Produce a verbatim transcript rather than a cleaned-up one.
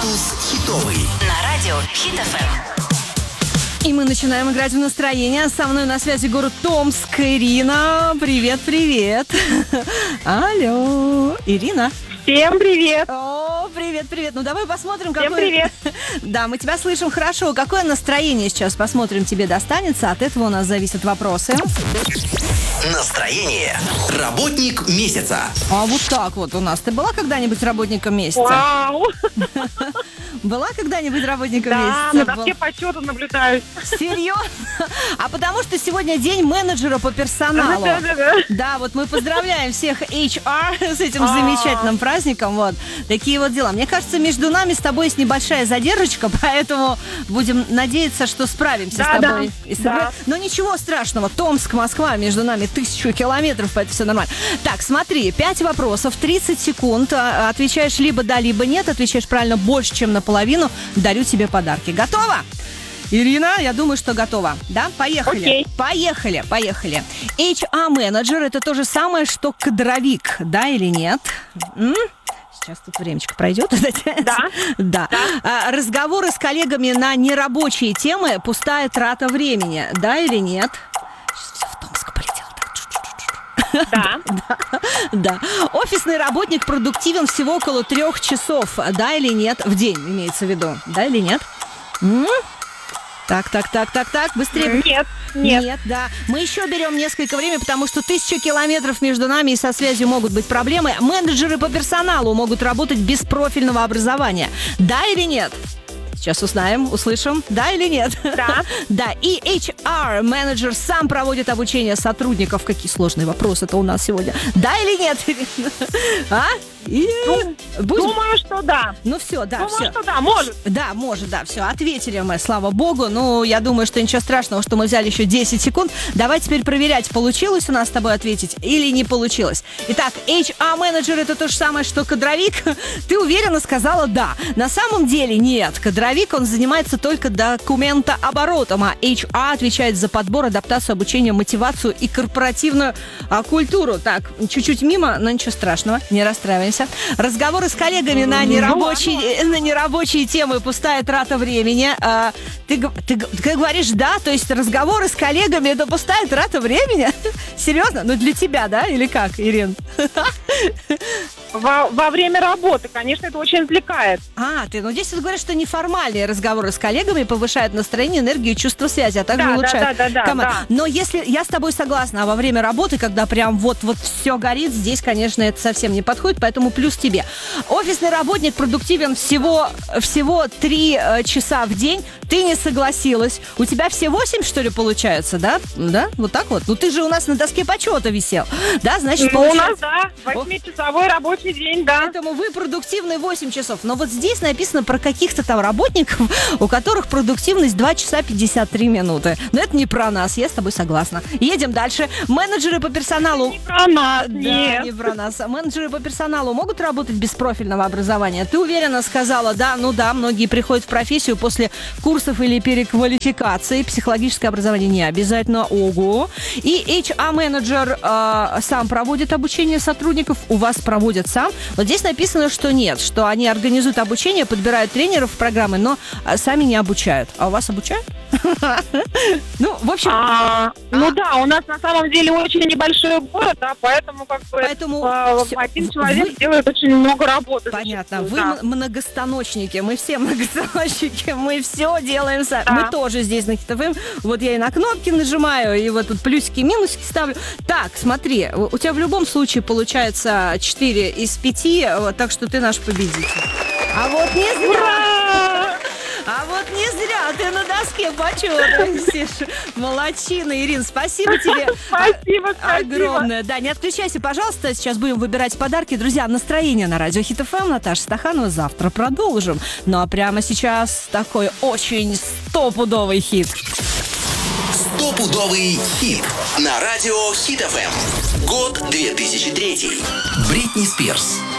Статус хитовый. На радио Хит эф эм. И мы начинаем играть в настроение. Со мной на связи город Томск. Ирина, привет-привет. Алло, Ирина. Всем привет. О, привет-привет. Ну давай посмотрим, Всем какое... привет. Да, мы тебя слышим хорошо. Какое настроение сейчас, посмотрим, тебе достанется. От этого у нас зависят вопросы. Настроение. Работник месяца. А вот так вот у нас. Ты была когда-нибудь работником месяца? Вау. Была когда-нибудь работником Да, месяца? на доске почета наблюдаюсь. Серьезно? А потому что сегодня день менеджера по персоналу. Да, да, да. Да, вот мы поздравляем всех эйч ар с этим А. замечательным праздником. Вот такие вот дела. Мне кажется, между нами с тобой есть небольшая задержка, поэтому будем надеяться, что справимся Да, с тобой. да, И собра- да. Но ничего страшного. Томск, Москва, между нами тысячу километров, поэтому все нормально. Так, смотри, пять вопросов, тридцать секунд. А, Отвечаешь либо да, либо нет. Отвечаешь правильно больше, чем наполовину. Дарю тебе подарки. Готова? Ирина, я думаю, что готова. Да? Поехали. Окей. Поехали, поехали. эйч ар-менеджер – это то же самое, что кадровик. Да или нет? М? Сейчас тут времечко пройдет. Да. Да. А, разговоры с коллегами на нерабочие темы – пустая трата времени. Да или нет? Сейчас все в Томск полетело. Да. Да. Офисный работник продуктивен всего около трех часов. Да или нет? В день, имеется в виду. Да или нет? М? Так, так, так, так, так. Быстрее. Нет, нет. Нет, да. Мы еще берем несколько времени, потому что тысяча километров между нами и со связью могут быть проблемы. Менеджеры по персоналу могут работать без профильного образования. Да или нет? Сейчас узнаем, услышим. Да или нет? Да. Да. И эйч ар-менеджер сам проводит обучение сотрудников. Какие сложные вопросы-то у нас сегодня. Да или нет? А? И... Ну, Будь- Думаю, что да. Ну все, да, Думаю, все. что да, может. Да, может, да, все, ответили мы, слава богу. Ну, я думаю, что ничего страшного, что мы взяли еще десять секунд. Давай теперь проверять, получилось у нас с тобой ответить или не получилось. Итак, эйч ар-менеджер – это то же самое, что кадровик. Ты уверенно сказала «да». На самом деле нет. Кадровик, он занимается только документооборотом, а эйч ар отвечает за подбор, адаптацию, обучение, мотивацию и корпоративную а, культуру. Так, чуть-чуть мимо, но ничего страшного, не расстраиваемся. Разговоры с коллегами на нерабочие, на нерабочие темы, пустая трата времени. А, ты, г- ты, г- ты говоришь «да», то есть разговоры с коллегами – это пустая трата времени? Серьезно? Ну, для тебя, да? Или как, Ирин? Во, во время работы, конечно, это очень отвлекает. А, ты, ну здесь вот говорят, что неформальные разговоры с коллегами повышают настроение, энергию, чувство связи, а также Да, да, улучшают да, да, да, команду. да. Но если я с тобой согласна, а во время работы, когда прям вот-вот все горит, здесь, конечно, это совсем не подходит, поэтому плюс тебе. Офисный работник продуктивен всего, всего три э, часа в день. Ты не согласилась. У тебя все восемь, что ли, получается, да? Да? Вот так вот? Ну ты же у нас на доске почета висел. Да, значит, Ну, у нас, получается... да, восьмичасовой рабочий день, да. Поэтому вы продуктивны восемь часов. Но вот здесь написано про каких-то там работников, у которых продуктивность два часа пятьдесят три минуты. Но это не про нас, я с тобой согласна. Едем дальше. Менеджеры по персоналу... Не про нас, Да, нет. не про нас. Менеджеры по персоналу могут работать без профильного образования? Ты уверенно сказала, да, ну да, многие приходят в профессию после курсов или переквалификации. Психологическое образование не обязательно. Ого. И эйч ар-менеджер э, сам проводит обучение сотрудников, у вас проводят сам. Вот здесь написано, что нет, что они организуют обучение, подбирают тренеров в программы, но э, сами не обучают. А у вас обучают? Ну, в общем... А, ну да, у нас на самом деле очень небольшой город, да, поэтому как бы Поэтому а, всё- один человек вы- делает очень много работы. Понятно. зачастую, Вы да. м- многостаночники. Мы все многостаночники. Мы все делаем сами. Да. Мы тоже здесь на Хит эф эм. Вот я и на кнопки нажимаю, и вот тут плюсики, минусики ставлю. Так, смотри, у у тебя в любом случае получается четыре из пяти, вот, так что ты наш победитель. А вот не зря. Ура! А вот не зря ты на доске почета висишь. Молодчина, Ирин, спасибо тебе. Спасибо, А- спасибо. Огромное. Да, не отключайся, пожалуйста. Сейчас будем выбирать подарки. Друзья, настроение на радио Хит эф эм. Наташа Стаханова. Завтра продолжим. Ну а прямо сейчас такой очень стопудовый хит. Стопудовый хит на радио Хит эф эм. Год две тысячи третий. Бритни Спирс.